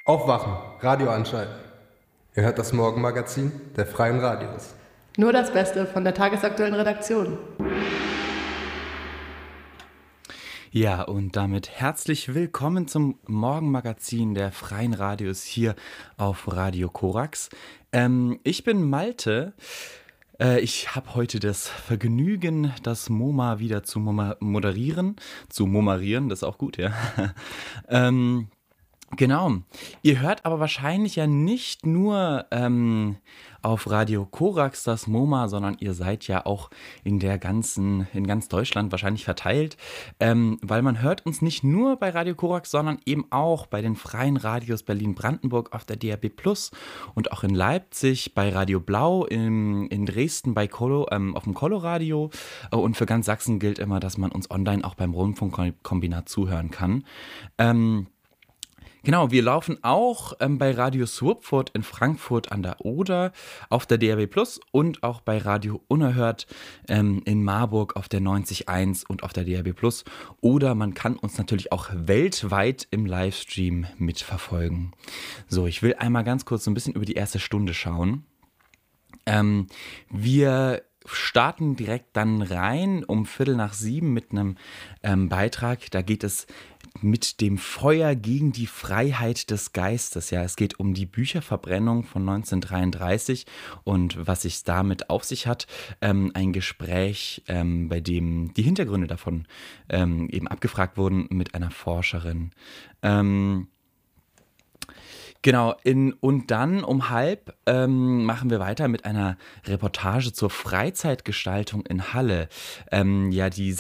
Aufwachen, Radio anschalten. Ihr hört das Morgenmagazin der Freien Radios. Nur das Beste von der tagesaktuellen Redaktion. Ja, und damit herzlich willkommen zum Morgenmagazin der Freien Radios hier auf Radio Korax. Ich bin Malte. Ich habe heute das Vergnügen, das MoMA wieder zu moderieren. Zu momarieren, das ist auch gut, ja. Genau. Ihr hört aber wahrscheinlich ja nicht nur auf Radio Korax das MoMA, sondern ihr seid ja auch in ganz Deutschland wahrscheinlich verteilt, weil man hört uns nicht nur bei Radio Korax, sondern eben auch bei den Freien Radios Berlin-Brandenburg auf der DAB+ und auch in Leipzig bei Radio Blau, in Dresden bei auf dem Coloradio, und für ganz Sachsen gilt immer, dass man uns online auch beim Rundfunkkombinat zuhören kann. Genau, wir laufen auch bei Radio Swupfurt in Frankfurt an der Oder auf der DAB+ und auch bei Radio Unerhört in Marburg auf der 90.1 und auf der DAB+. Oder man kann uns natürlich auch weltweit im Livestream mitverfolgen. So, ich will einmal ganz kurz so ein bisschen über die erste Stunde schauen. Wir starten direkt dann rein um 6:15 mit einem Beitrag. Da geht es mit dem Feuer gegen die Freiheit des Geistes. Ja, es geht um die Bücherverbrennung von 1933 und was sich damit auf sich hat. Ein Gespräch, bei dem die Hintergründe davon eben abgefragt wurden mit einer Forscherin. Genau, und dann um 12:30 machen wir weiter mit einer Reportage zur Freizeitgestaltung in Halle. Die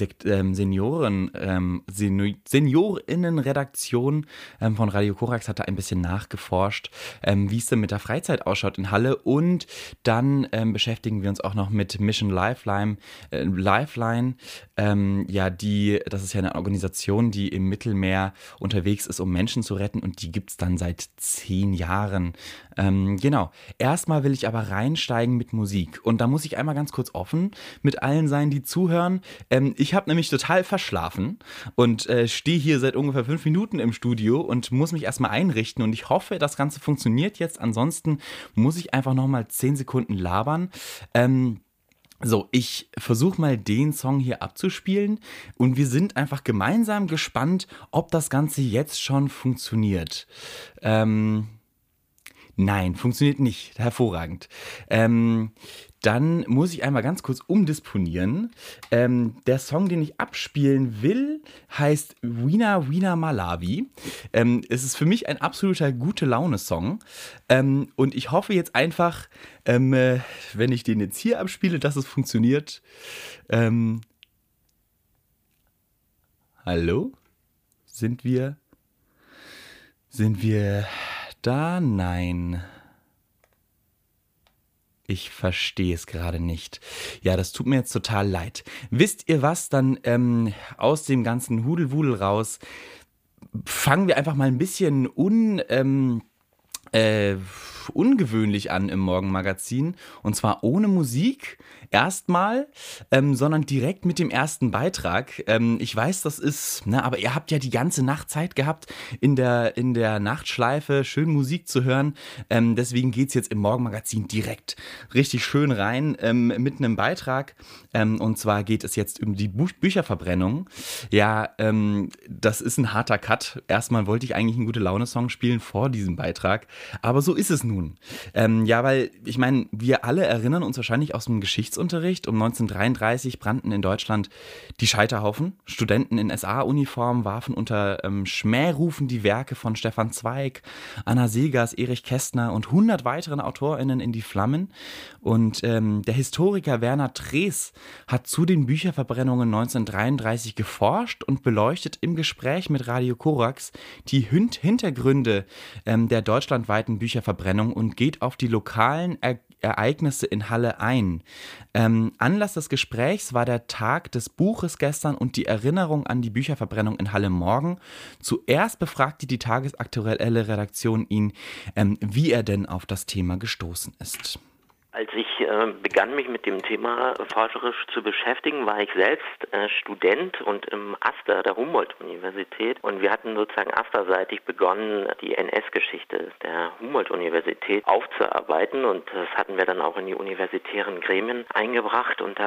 Seniorinnenredaktion von Radio Korax hat da ein bisschen nachgeforscht, wie es denn mit der Freizeit ausschaut in Halle. Und dann beschäftigen wir uns auch noch mit Mission Lifeline. Das ist ja eine Organisation, die im Mittelmeer unterwegs ist, um Menschen zu retten, und die gibt es dann seit 10 Jahren. Genau. Erstmal will ich aber reinsteigen mit Musik. Und da muss ich einmal ganz kurz offen mit allen sein, die zuhören. Ich habe nämlich total verschlafen und stehe hier seit ungefähr 5 Minuten im Studio und muss mich erstmal einrichten. Und ich hoffe, das Ganze funktioniert jetzt. Ansonsten muss ich einfach nochmal 10 Sekunden labern. So, ich versuche mal den Song hier abzuspielen und wir sind einfach gemeinsam gespannt, ob das Ganze jetzt schon funktioniert. Nein, funktioniert nicht. Hervorragend. Dann muss ich einmal ganz kurz umdisponieren. Der Song, den ich abspielen will, heißt Wiener Wiener Malawi. Es ist für mich ein absoluter Gute-Laune-Song. Und ich hoffe jetzt einfach, wenn ich den jetzt hier abspiele, dass es funktioniert. Hallo? Sind wir da? Nein. Ich verstehe es gerade nicht. Ja, das tut mir jetzt total leid. Wisst ihr was? Dann aus dem ganzen Hudelwudel raus fangen wir einfach mal ein bisschen ungewöhnlich an im Morgenmagazin, und zwar ohne Musik erstmal, sondern direkt mit dem ersten Beitrag. Ich weiß, das ist, aber ihr habt ja die ganze Nacht Zeit gehabt, in der Nachtschleife schön Musik zu hören. Deswegen geht's jetzt im Morgenmagazin direkt richtig schön rein mit einem Beitrag. Und zwar geht es jetzt um die Bücherverbrennung. Ja, das ist ein harter Cut. Erstmal wollte ich eigentlich einen Gute-Laune-Song spielen vor diesem Beitrag, aber so ist es nun. Weil ich meine, wir alle erinnern uns wahrscheinlich aus dem Geschichtsunterricht, um 1933 brannten in Deutschland die Scheiterhaufen. Studenten in SA-Uniform warfen unter Schmährufen die Werke von Stefan Zweig, Anna Seghers, Erich Kästner und 100 weiteren AutorInnen in die Flammen. Und der Historiker Werner Drees hat zu den Bücherverbrennungen 1933 geforscht und beleuchtet im Gespräch mit Radio Korax die Hintergründe der deutschlandweiten Bücherverbrennung und geht auf die lokalen Ereignisse in Halle ein. Anlass des Gesprächs war der Tag des Buches gestern und die Erinnerung an die Bücherverbrennung in Halle morgen. Zuerst befragte die tagesaktuelle Redaktion ihn, wie er denn auf das Thema gestoßen ist. Als ich begann, mich mit dem Thema forscherisch zu beschäftigen, war ich selbst Student und im AStA der Humboldt-Universität. Und wir hatten sozusagen AStA-seitig begonnen, die NS-Geschichte der Humboldt-Universität aufzuarbeiten. Und das hatten wir dann auch in die universitären Gremien eingebracht. Und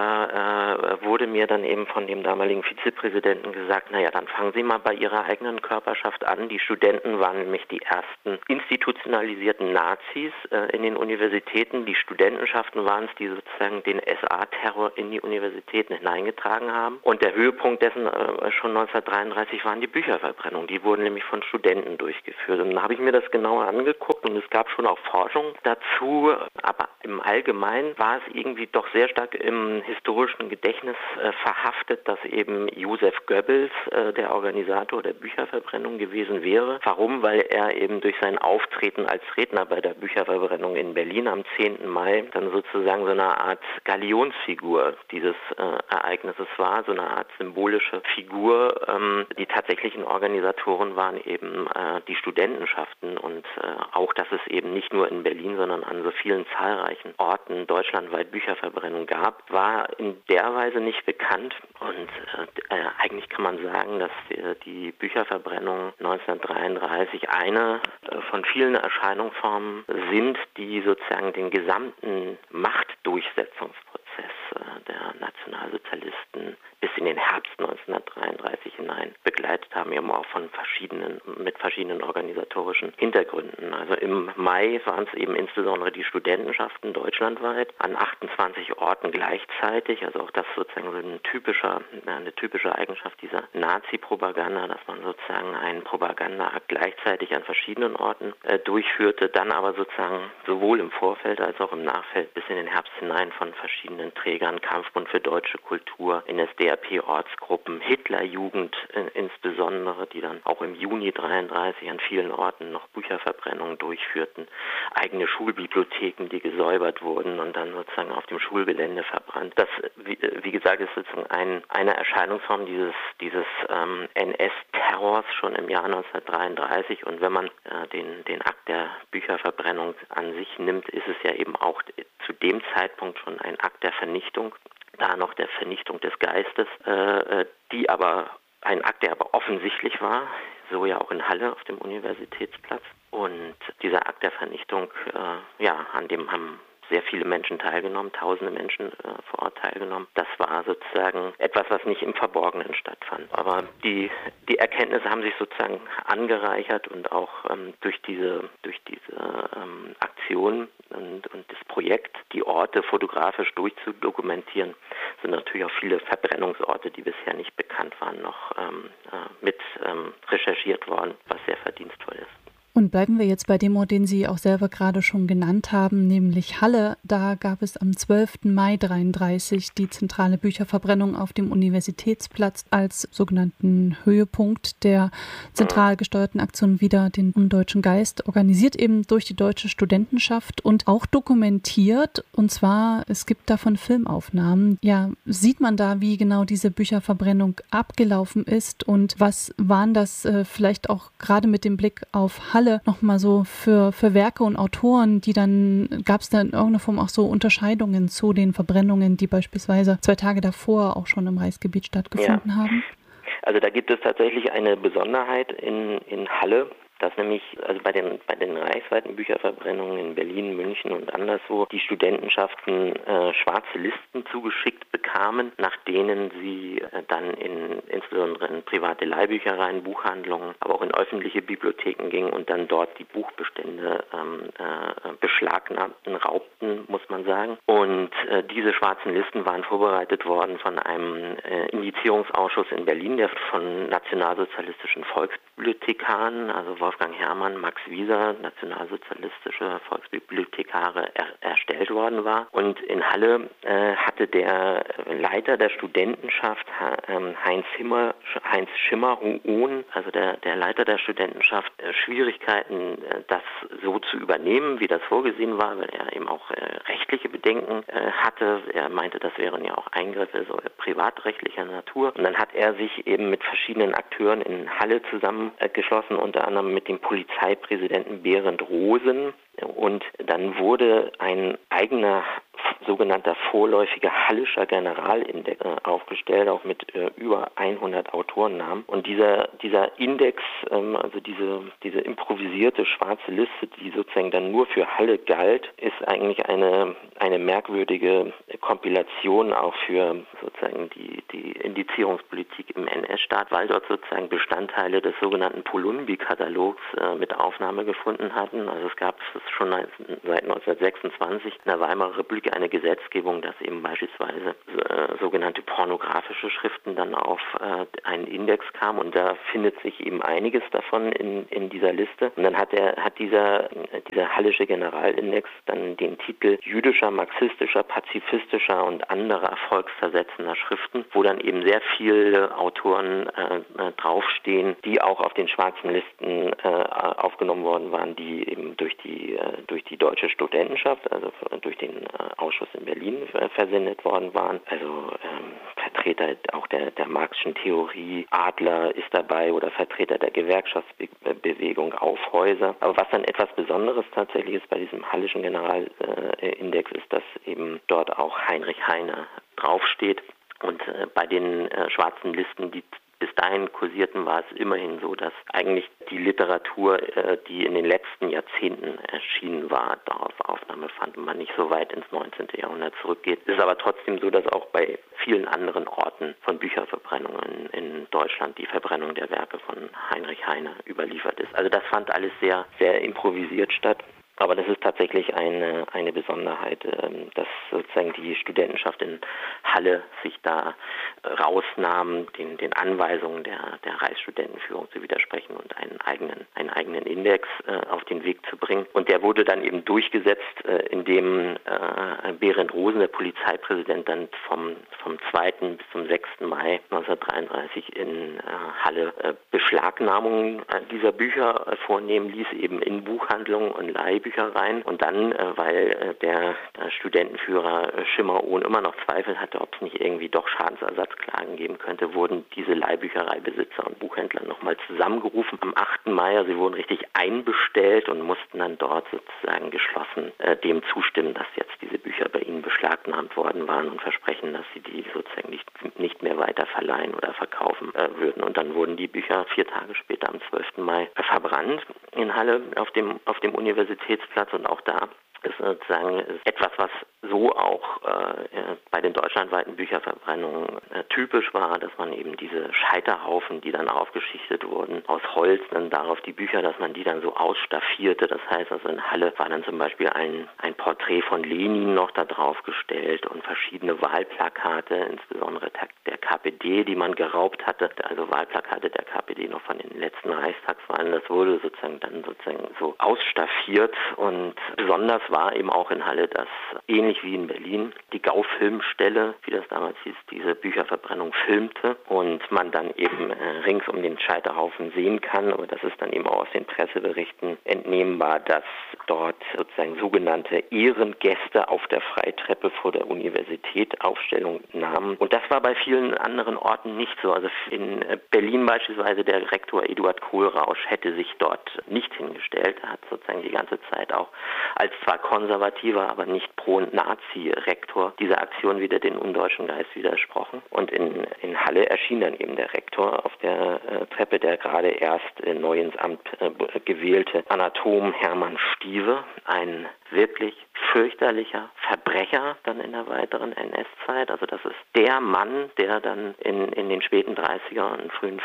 da wurde mir dann eben von dem damaligen Vizepräsidenten gesagt, naja, dann fangen Sie mal bei Ihrer eigenen Körperschaft an. Die Studenten waren nämlich die ersten institutionalisierten Nazis in den Universitäten. Die Studentenschaften waren es, die sozusagen den SA-Terror in die Universitäten hineingetragen haben. Und der Höhepunkt dessen schon 1933 waren die Bücherverbrennungen. Die wurden nämlich von Studenten durchgeführt. Und dann habe ich mir das genauer angeguckt und es gab schon auch Forschung dazu. Aber im Allgemeinen war es irgendwie doch sehr stark im historischen Gedächtnis verhaftet, dass eben Joseph Goebbels der Organisator der Bücherverbrennung gewesen wäre. Warum? Weil er eben durch sein Auftreten als Redner bei der Bücherverbrennung in Berlin am 10. Mai dann sozusagen so eine Art Galionsfigur dieses Ereignisses war, so eine Art symbolische Figur. Die tatsächlichen Organisatoren waren eben die Studentenschaften und auch, dass es eben nicht nur in Berlin, sondern an so vielen zahlreichen Orten deutschlandweit Bücherverbrennung gab, war in der Weise nicht bekannt und eigentlich kann man sagen, dass die Bücherverbrennung 1933 eine von vielen Erscheinungsformen sind, die sozusagen den gesamten Machtdurchsetzungsprozess der Nationalsozialisten bis in den Herbst 1933 hinein begleitet haben, eben auch mit verschiedenen organisatorischen Hintergründen. Also im Mai waren es eben insbesondere die Studentenschaften deutschlandweit an 28 Orten gleichzeitig, also auch das sozusagen so eine typische Eigenschaft dieser Nazi-Propaganda, dass man sozusagen einen Propagandaakt gleichzeitig an verschiedenen Orten durchführte, dann aber sozusagen sowohl im Vorfeld als auch im Nachfeld bis in den Herbst hinein von verschiedenen Trägern, Kampfbund für deutsche Kultur, NSDAP-Ortsgruppen, Hitlerjugend insbesondere, die dann auch im Juni 33 an vielen Orten noch Bücherverbrennungen durchführten, eigene Schulbibliotheken, die gesäubert wurden und dann sozusagen auf dem Schulgelände verbrannt. Das, wie gesagt, ist sozusagen eine Erscheinungsform dieses NS-Terrors schon im Jahr 1933 und wenn man den Akt der Bücherverbrennung an sich nimmt, ist es ja eben auch zu dem Zeitpunkt schon ein Akt der Vernichtung, da noch der Vernichtung des Geistes, ein Akt, der aber offensichtlich war, so ja auch in Halle auf dem Universitätsplatz. Und dieser Akt der Vernichtung, an dem haben sehr viele Menschen teilgenommen, tausende Menschen vor Ort teilgenommen. Das war sozusagen etwas, was nicht im Verborgenen stattfand. Aber die Erkenntnisse haben sich sozusagen angereichert und auch durch diese Aktion und das Projekt, die Orte fotografisch durchzudokumentieren, sind natürlich auch viele Verbrennungsorte, die bisher nicht bekannt waren, noch mit recherchiert worden, was sehr verdienstvoll ist. Und bleiben wir jetzt bei dem Ort, den Sie auch selber gerade schon genannt haben, nämlich Halle. Da gab es am 12. Mai 1933 die zentrale Bücherverbrennung auf dem Universitätsplatz als sogenannten Höhepunkt der zentral gesteuerten Aktion Wider den undeutschen Geist, organisiert eben durch die deutsche Studentenschaft und auch dokumentiert. Und zwar, es gibt davon Filmaufnahmen. Ja, sieht man da, wie genau diese Bücherverbrennung abgelaufen ist und was waren das vielleicht auch gerade mit dem Blick auf Halle nochmal so für Werke und Autoren, gab es da in irgendeiner Form auch so Unterscheidungen zu den Verbrennungen, die beispielsweise 2 Tage davor auch schon im Reichsgebiet stattgefunden haben? Also da gibt es tatsächlich eine Besonderheit in Halle, dass nämlich also bei den reichsweiten Bücherverbrennungen in Berlin, München und anderswo die Studentenschaften schwarze Listen zugeschickt bekamen, nach denen sie dann insbesondere in private Leihbüchereien, Buchhandlungen, aber auch in öffentliche Bibliotheken gingen und dann dort die Buchbestände beschlagnahmten, raubten, muss man sagen. Und diese schwarzen Listen waren vorbereitet worden von einem Indizierungsausschuss in Berlin, der von nationalsozialistischen Volksbibliothekaren, also Wolfgang Herrmann, Max Wieser, nationalsozialistische Volksbibliothekare, erstellt worden war. Und in Halle hatte der Leiter der Studentenschaft, Heinz Schimmer-Huon, also der Leiter der Studentenschaft, Schwierigkeiten, das so zu übernehmen, wie das vorgesehen war, weil er eben auch rechtliche Bedenken hatte. Er meinte, das wären ja auch Eingriffe so privatrechtlicher Natur. Und dann hat er sich eben mit verschiedenen Akteuren in Halle zusammengeschlossen, unter anderem mit dem Polizeipräsidenten Berend Rosen. Und dann wurde ein eigener sogenannter vorläufiger Hallischer Generalindex aufgestellt, auch mit über 100 Autorennamen. Und dieser Index, also diese improvisierte schwarze Liste, die sozusagen dann nur für Halle galt, ist eigentlich eine merkwürdige Kompilation auch für sozusagen die Indizierungspolitik im NS-Staat, weil dort sozusagen Bestandteile des sogenannten Polumbi-Katalogs mit Aufnahme gefunden hatten. Also es gab schon seit 1926 in der Weimarer Republik eine Gesetzgebung, dass eben beispielsweise sogenannte pornografische Schriften dann auf einen Index kamen, und da findet sich eben einiges davon in dieser Liste. Und dann hat dieser Hallische Generalindex dann den Titel jüdischer, marxistischer, pazifistischer und anderer volkszersetzender Schriften, wo dann eben sehr viele Autoren draufstehen, die auch auf den schwarzen Listen aufgenommen worden waren, die eben durch die deutsche Studentenschaft, also durch den Ausschuss in Berlin versendet worden waren. Also Vertreter auch der Marxischen Theorie, Adler ist dabei, oder Vertreter der Gewerkschaftsbewegung, Aufhäuser. Aber was dann etwas Besonderes tatsächlich ist bei diesem Hallischen Generalindex, ist, dass eben dort auch Heinrich Heine draufsteht. Und bei den schwarzen Listen, die bis dahin kursierten, war es immerhin so, dass eigentlich die Literatur, die in den letzten Jahrzehnten erschienen war, darauf Aufnahme fand und man nicht so weit ins 19. Jahrhundert zurückgeht. Es ist aber trotzdem so, dass auch bei vielen anderen Orten von Bücherverbrennungen in Deutschland die Verbrennung der Werke von Heinrich Heine überliefert ist. Also das fand alles sehr, sehr improvisiert statt. Aber das ist tatsächlich eine Besonderheit, dass sozusagen die Studentenschaft in Halle sich da rausnahm, den Anweisungen der Reichsstudentenführung zu widersprechen und einen eigenen Index auf den Weg zu bringen. Und der wurde dann eben durchgesetzt, indem Berend Rosen, der Polizeipräsident, dann vom 2. bis zum 6. Mai 1933 in Halle Beschlagnahmungen dieser Bücher vornehmen ließ, eben in Buchhandlungen und Leihbüchereien. Und dann, weil der Studentenführer Schimmer-Ohn immer noch Zweifel hatte, ob es nicht irgendwie doch Schadensersatzklagen geben könnte, wurden diese Leihbüchereibesitzer und Buchhändler nochmal zusammengerufen. Am 8. Mai, also sie wurden richtig einbestellt und mussten dann dort sozusagen geschlossen dem zustimmen, dass jetzt diese Bücher bei ihnen beschlagnahmt worden waren, und versprechen, dass sie die sozusagen nicht mehr weiter verleihen oder verkaufen würden. Und dann wurden die Bücher 4 Tage später, am 12. Mai, verbrannt in Halle auf dem Universitätsplatz. Und auch da ist sozusagen etwas, was so auch bei den deutschlandweiten Bücherverbrennungen typisch war, dass man eben diese Scheiterhaufen, die dann aufgeschichtet wurden, aus Holz, dann darauf die Bücher, dass man die dann so ausstaffierte. Das heißt, also in Halle war dann zum Beispiel ein Porträt von Lenin noch da drauf gestellt und verschiedene Wahlplakate, insbesondere der KPD, die man geraubt hatte, also Wahlplakate der KPD noch von den letzten Reichstagswahlen. Das wurde sozusagen so ausstaffiert, und besonders war eben auch in Halle, dass ähnlich wie in Berlin die Gau-Filmstelle, wie das damals hieß, diese Bücherverbrennung filmte und man dann eben rings um den Scheiterhaufen sehen kann. Aber das ist dann eben auch aus den Presseberichten entnehmbar, dass dort sozusagen sogenannte Ehrengäste auf der Freitreppe vor der Universität Aufstellung nahmen. Und das war bei vielen anderen Orten nicht so. Also in Berlin beispielsweise der Rektor Eduard Kohlrausch hätte sich dort nicht hingestellt. Er hat sozusagen die ganze Zeit auch als zwar konservativer, aber nicht pro-Nazi-Rektor dieser Aktion wieder den undeutschen Geist widersprochen. Und in Halle erschien dann eben der Rektor auf der Treppe, der gerade erst neu ins Amt gewählte Anatom Hermann Stiewe, ein wirklich fürchterlicher Verbrecher dann in der weiteren NS-Zeit. Also das ist der Mann, der dann in den späten 30er und frühen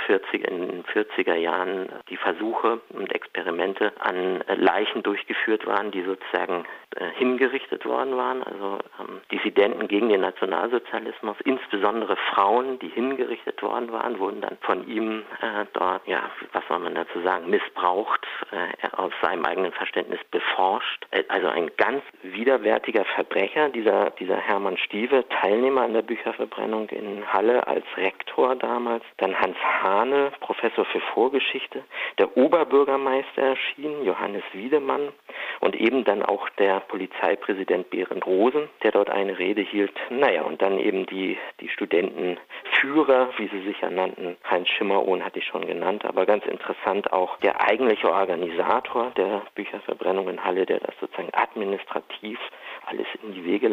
40er Jahren die Versuche und Experimente an Leichen durchgeführt waren, die sozusagen hingerichtet worden waren. Also Dissidenten gegen den Nationalsozialismus, insbesondere Frauen, die hingerichtet worden waren, wurden dann von ihm dort, was soll man dazu sagen, missbraucht, aus seinem eigenen Verständnis beforscht. Also ein ganz widerwärtiger Verbrecher, dieser Hermann Stiewe, Teilnehmer an der Bücherverbrennung in Halle als Rektor damals. Dann Hans Hahne, Professor für Vorgeschichte. Der Oberbürgermeister erschien, Johannes Wiedemann. und eben dann auch der Polizeipräsident Berend Rosen, der dort eine Rede hielt. Naja, und dann eben die Studentenführer, wie sie sich ja nannten, Heinz Schimmerohn hatte ich schon genannt, aber ganz interessant auch der eigentliche Organisator der Bücherverbrennung in Halle, der das sozusagen administrativ alles in die Wege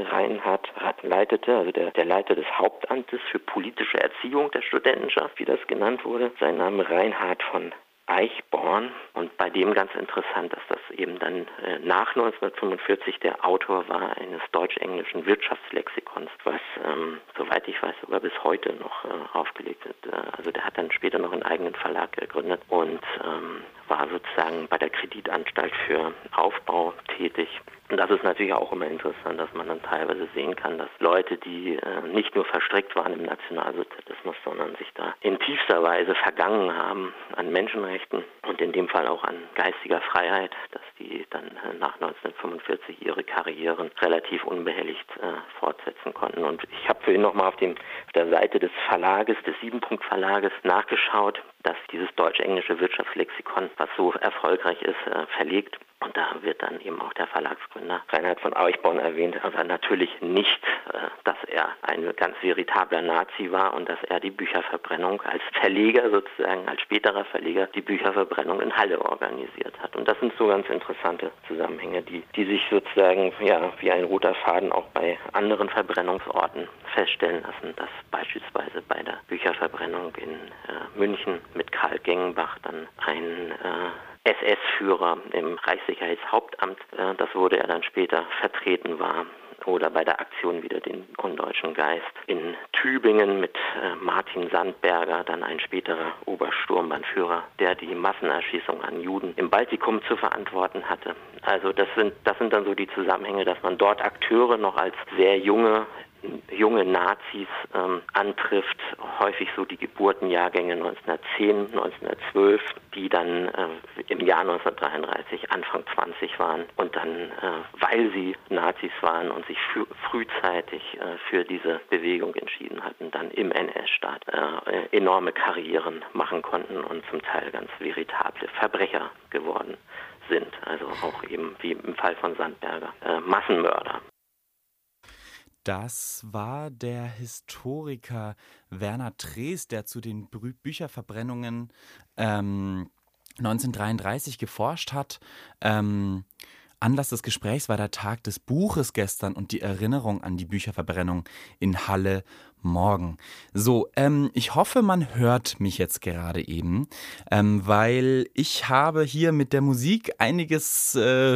leitete, also der Leiter des Hauptamtes für politische Erziehung der Studentenschaft, wie das genannt wurde. Sein Name Reinhard von Eichborn, und bei dem ganz interessant, dass das eben dann nach 1945 der Autor war eines deutsch-englischen Wirtschaftslexikons, was, soweit ich weiß, sogar bis heute noch aufgelegt wird. Also der hat dann später noch einen eigenen Verlag gegründet und war sozusagen bei der Kreditanstalt für Aufbau tätig. Und das ist natürlich auch immer interessant, dass man dann teilweise sehen kann, dass Leute, die nicht nur verstrickt waren im Nationalsozialismus, sondern sich da in tiefster Weise vergangen haben an Menschenrechten und in dem Fall auch an geistiger Freiheit, dass die dann nach 1945 ihre Karrieren relativ unbehelligt fortsetzen konnten. Und ich habe vorhin nochmal auf der Seite des Verlages, des 7-Punkt-Verlages nachgeschaut, dass dieses deutsch-englische Wirtschaftslexikon, was so erfolgreich ist, verlegt. Und da wird dann eben auch der Verlagsgründer Reinhard von Eichborn erwähnt. Also natürlich nicht, dass er ein ganz veritabler Nazi war und dass er die Bücherverbrennung als Verleger sozusagen, als späterer Verleger, die Bücherverbrennung in Halle organisiert hat. Und das sind so ganz interessante Zusammenhänge, die sich sozusagen ja wie ein roter Faden auch bei anderen Verbrennungsorten feststellen lassen, dass beispielsweise bei der Bücherverbrennung in München mit Karl Gengenbach dann ein SS-Führer im Reichssicherheitshauptamt, das wurde er dann später, vertreten war. Oder bei der Aktion wieder den undeutschen Geist in Tübingen mit Martin Sandberger, dann ein späterer Obersturmbannführer, der die Massenerschießung an Juden im Baltikum zu verantworten hatte. Also das sind dann so die Zusammenhänge, dass man dort Akteure noch als sehr junge Nazis antrifft, häufig so die Geburtenjahrgänge 1910, 1912, die dann im Jahr 1933 Anfang 20 waren und dann, weil sie Nazis waren und sich frühzeitig für diese Bewegung entschieden hatten, dann im NS-Staat enorme Karrieren machen konnten und zum Teil ganz veritable Verbrecher geworden sind. Also auch eben wie im Fall von Sandberger, Massenmörder. Das war der Historiker Werner Trees, der zu den Bücherverbrennungen 1933 geforscht hat. Anlass des Gesprächs war der Tag des Buches gestern und die Erinnerung an die Bücherverbrennung in Halle morgen. So, ich hoffe, man hört mich jetzt gerade eben, weil ich habe hier mit der Musik einiges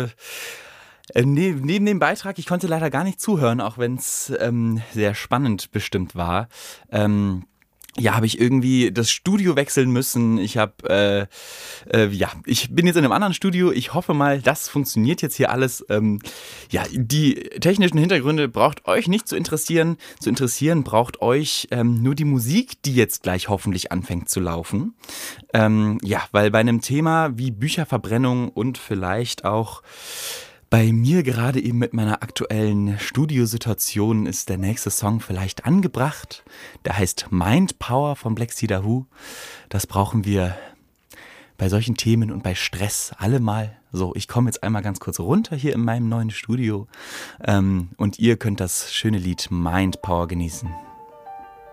neben dem Beitrag, ich konnte leider gar nicht zuhören, auch wenn es sehr spannend bestimmt war. Habe ich irgendwie das Studio wechseln müssen. Ich bin jetzt in einem anderen Studio. Ich hoffe mal, das funktioniert jetzt hier alles. Die technischen Hintergründe braucht euch nicht zu interessieren. Zu interessieren braucht euch nur die Musik, die jetzt gleich hoffentlich anfängt zu laufen. Weil bei einem Thema wie Bücherverbrennung und vielleicht auch bei mir gerade eben mit meiner aktuellen Studiosituation ist der nächste Song vielleicht angebracht. Der heißt Mind Power von Black Cedar Who. Das brauchen wir bei solchen Themen und bei Stress alle mal. So, ich komme jetzt einmal ganz kurz runter hier in meinem neuen Studio und ihr könnt das schöne Lied Mind Power genießen.